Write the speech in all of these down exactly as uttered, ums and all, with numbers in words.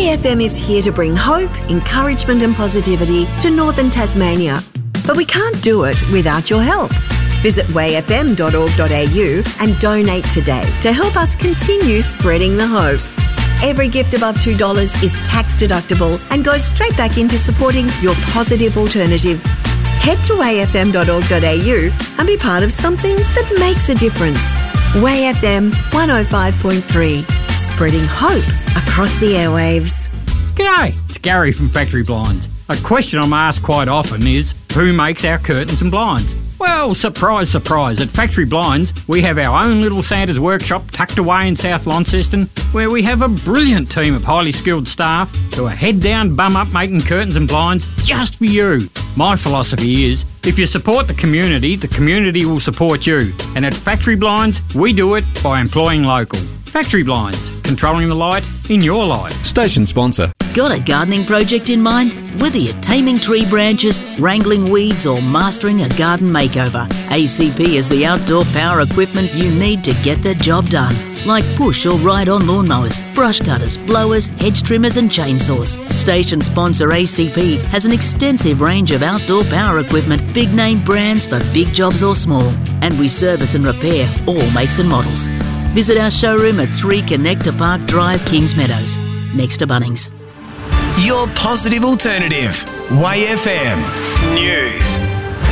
F M is here to bring hope, encouragement and positivity to northern Tasmania. But we can't do it without your help. Visit way f m dot org dot a u and donate today to help us continue spreading the hope. Every gift above two dollars is tax deductible and goes straight back into supporting your positive alternative. Head to way f m dot org dot a u and be part of something that makes a difference. Way F M one oh five point three, spreading hope across the airwaves. G'day, it's Gary from Factory Blinds. A question I'm asked quite often is, who makes our curtains and blinds? Well, surprise, surprise, at Factory Blinds, we have our own little Santa's workshop tucked away in South Launceston, where we have a brilliant team of highly skilled staff who are head down, bum up making curtains and blinds just for you. My philosophy is, if you support the community, the community will support you. And at Factory Blinds, we do it by employing local. Factory Blinds, controlling the light in your life. Station sponsor. Got a gardening project in mind? Whether you're taming tree branches, wrangling weeds or mastering a garden makeover, A C P is the outdoor power equipment you need to get the job done. Like push or ride-on lawnmowers, brush cutters, blowers, hedge trimmers and chainsaws. Station sponsor A C P has an extensive range of outdoor power equipment, big name brands for big jobs or small. And we service and repair all makes and models. Visit our showroom at three Connector Park Drive, Kings Meadows, next to Bunnings. Your positive alternative. Way F M News.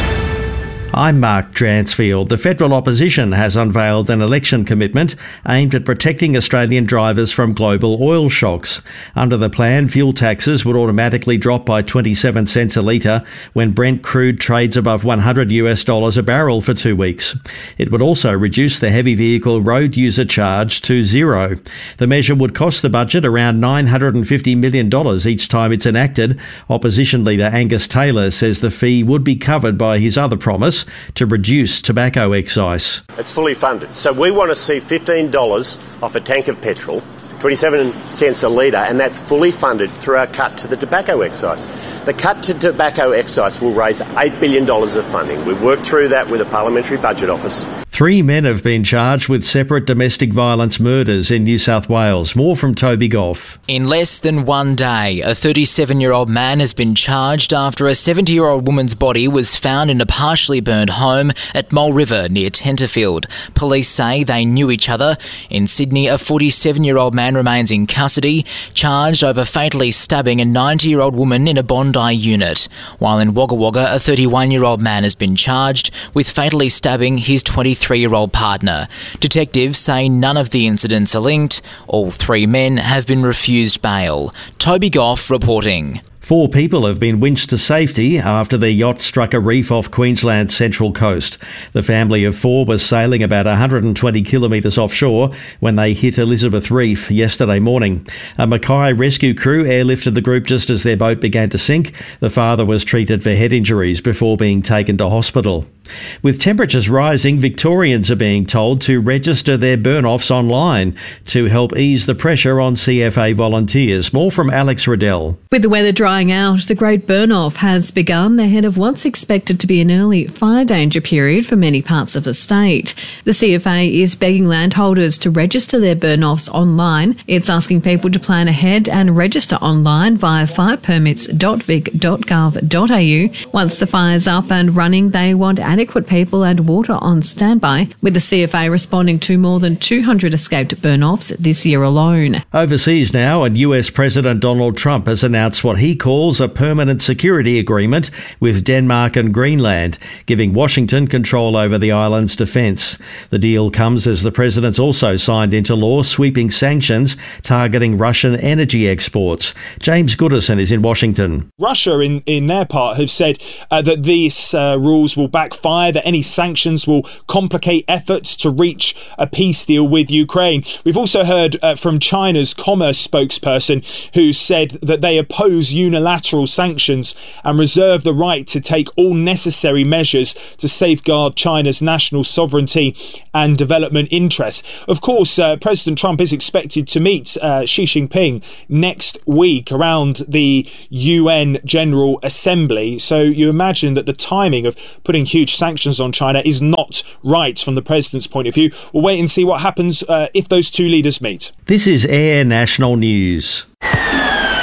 I'm Mark Dransfield. The federal opposition has unveiled an election commitment aimed at protecting Australian drivers from global oil shocks. Under the plan, fuel taxes would automatically drop by twenty-seven cents a litre when Brent crude trades above one hundred US dollars a barrel for two weeks. It would also reduce the heavy vehicle road user charge to zero. The measure would cost the budget around nine hundred fifty million dollars each time it's enacted. Opposition leader Angus Taylor says the fee would be covered by his other promise to reduce tobacco excise. It's fully funded. So we want to see fifteen dollars off a tank of petrol, twenty-seven cents a litre, and that's fully funded through our cut to the tobacco excise. The cut to tobacco excise will raise eight billion dollars of funding. We've worked through that with the Parliamentary Budget Office. Three men have been charged with separate domestic violence murders in New South Wales. More from Toby Goff. In less than one day, a thirty-seven-year-old man has been charged after a seventy-year-old woman's body was found in a partially burned home at Mole River near Tenterfield. Police say they knew each other. In Sydney, a forty-seven-year-old man remains in custody, charged over fatally stabbing a ninety-year-old woman in a Bondi unit. While in Wagga Wagga, a thirty-one-year-old man has been charged with fatally stabbing his twenty-three-year-old partner. Detectives say none of the incidents are linked. All three men have been refused bail. Toby Goff reporting. Four people have been winched to safety after their yacht struck a reef off Queensland's central coast. The family of four was sailing about one hundred twenty kilometres offshore when they hit Elizabeth Reef yesterday morning. A Mackay rescue crew airlifted the group just as their boat began to sink. The father was treated for head injuries before being taken to hospital. With temperatures rising, Victorians are being told to register their burn-offs online to help ease the pressure on C F A volunteers. More from Alex Riddell. With the weather drying out, the Great Burn-Off has begun ahead of what's expected to be an early fire danger period for many parts of the state. The C F A is begging landholders to register their burn-offs online. It's asking people to plan ahead and register online via fire permits dot vic dot gov dot a u. Once the fire's up and running, they want adequate people and water on standby, with the C F A responding to more than two hundred escaped burn-offs this year alone. Overseas now, and U S President Donald Trump has announced what he calls a permanent security agreement with Denmark and Greenland, giving Washington control over the island's defence. The deal comes as the president's also signed into law sweeping sanctions targeting Russian energy exports. James Goodison is in Washington. Russia, in, in their part, have said uh, that these uh, rules will backfire, that any sanctions will complicate efforts to reach a peace deal with Ukraine. We've also heard uh, from China's commerce spokesperson, who said that they oppose unilateral sanctions and reserve the right to take all necessary measures to safeguard China's national sovereignty and development interests. Of course, uh, President Trump is expected to meet uh, Xi Jinping next week around the U N General Assembly. So you imagine that the timing of putting huge sanctions on China is not right from the president's point of view. We'll wait and see what happens uh, if those two leaders meet. This is Air National News.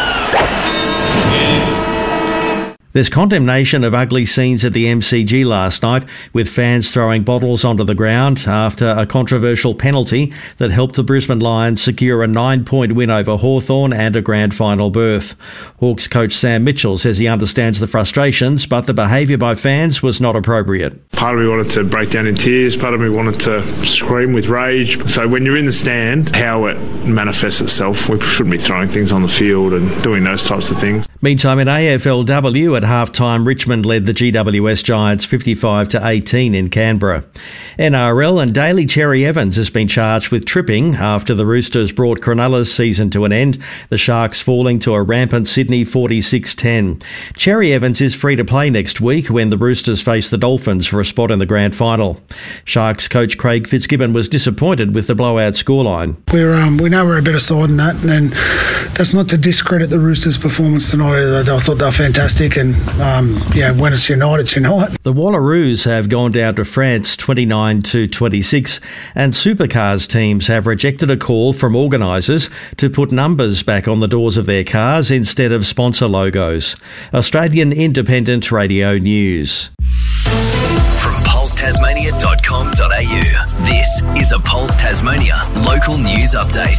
There's condemnation of ugly scenes at the M C G last night, with fans throwing bottles onto the ground after a controversial penalty that helped the Brisbane Lions secure a nine-point win over Hawthorn and a grand final berth. Hawks coach Sam Mitchell says he understands the frustrations, but the behaviour by fans was not appropriate. Part of me wanted to break down in tears, part of me wanted to scream with rage. So when you're in the stand, how it manifests itself, we shouldn't be throwing things on the field and doing those types of things. Meantime, in A F L W at half-time, Richmond led the G W S Giants fifty-five to eighteen in Canberra. N R L and Daly Cherry Evans has been charged with tripping after the Roosters brought Cronulla's season to an end, the Sharks falling to a rampant Sydney forty-six ten. Cherry Evans is free to play next week when the Roosters face the Dolphins for a spot in the grand final. Sharks coach Craig Fitzgibbon was disappointed with the blowout scoreline. We're, um, we know we're a better side than that, and that's not to discredit the Roosters' performance tonight. I thought they were fantastic, and um, yeah, when it's United, it's United. The Wallaroos have gone down to France twenty-nine to twenty-six, and supercars teams have rejected a call from organisers to put numbers back on the doors of their cars instead of sponsor logos. Australian Independent Radio News. From pulse tasmania dot com dot a u, this is a Pulse Tasmania local news update.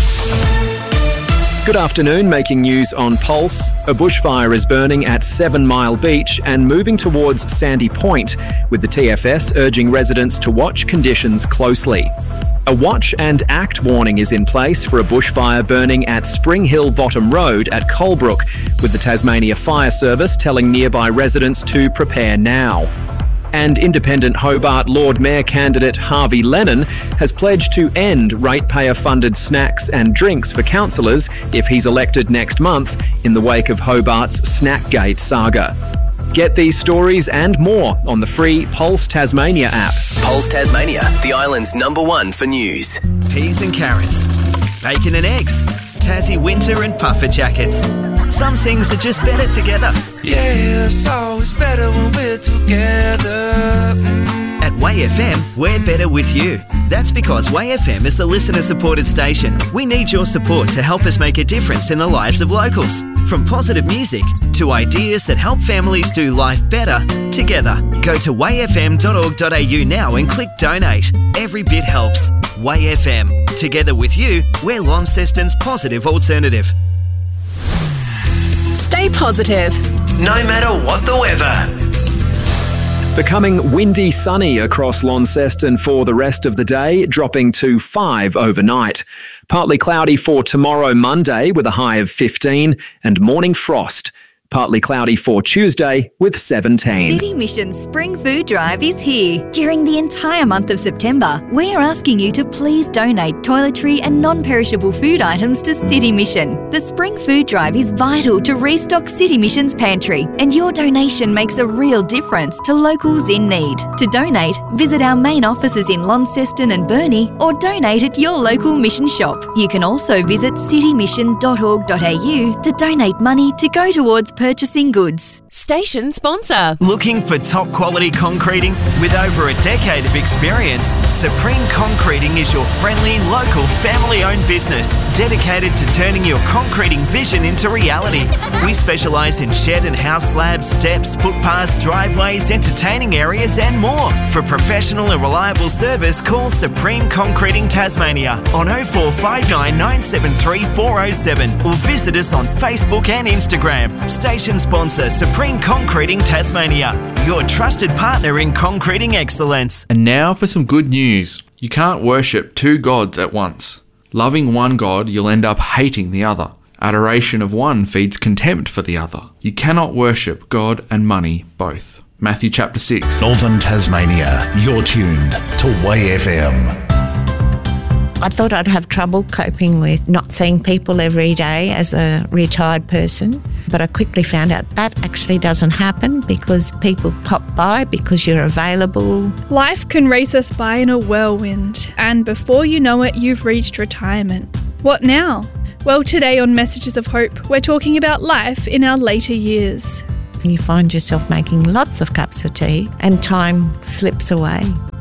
Good afternoon, making news on Pulse. A bushfire is burning at Seven Mile Beach and moving towards Sandy Point, with the T F S urging residents to watch conditions closely. A watch and act warning is in place for a bushfire burning at Spring Hill Bottom Road at Colebrook, with the Tasmania Fire Service telling nearby residents to prepare now. And independent Hobart Lord Mayor candidate Harvey Lennon has pledged to end ratepayer-funded snacks and drinks for councillors if he's elected next month in the wake of Hobart's Snackgate saga. Get these stories and more on the free Pulse Tasmania app. Pulse Tasmania, the island's number one for news. Peas and carrots, bacon and eggs, Tassie winter and puffer jackets. Some things are just better together. Yeah, it's always better when we're together. Mm. At Way F M, we're better with you. That's because Way F M is a listener-supported station. We need your support to help us make a difference in the lives of locals. From positive music to ideas that help families do life better together. Go to way f m dot org dot a u now and click donate. Every bit helps. Way F M. Together with you, we're Launceston's positive alternative. Stay positive, no matter what the weather. Becoming windy sunny across Launceston for the rest of the day, dropping to five overnight. Partly cloudy for tomorrow, Monday, with a high of fifteen, and morning frost. Partly cloudy for Tuesday with seventeen. City Mission's Spring Food Drive is here. During the entire month of September, we're asking you to please donate toiletry and non-perishable food items to City Mission. The Spring Food Drive is vital to restock City Mission's pantry, and your donation makes a real difference to locals in need. To donate, visit our main offices in Launceston and Burnie, or donate at your local mission shop. You can also visit city mission dot org dot a u to donate money to go towards purchasing goods. Station sponsor. Looking for top quality concreting? With over a decade of experience, Supreme Concreting is your friendly, local, family-owned business dedicated to turning your concreting vision into reality. We specialise in shed and house slabs, steps, footpaths, driveways, entertaining areas and more. For professional and reliable service, call Supreme Concreting Tasmania on oh four five nine, nine seven three, four oh seven or visit us on Facebook and Instagram. Station sponsor Supreme Concreting Tasmania, your trusted partner in concreting excellence. And now for some good news. You can't worship two gods at once. Loving one God, you'll end up hating the other. Adoration of one feeds contempt for the other. You cannot worship God and money both. Matthew chapter six. Northern Tasmania, you're tuned to Way F M. I thought I'd have trouble coping with not seeing people every day as a retired person, but I quickly found out that actually doesn't happen because people pop by because you're available. Life can race us by in a whirlwind, and before you know it, you've reached retirement. What now? Well, today on Messages of Hope, we're talking about life in our later years. You find yourself making lots of cups of tea and time slips away.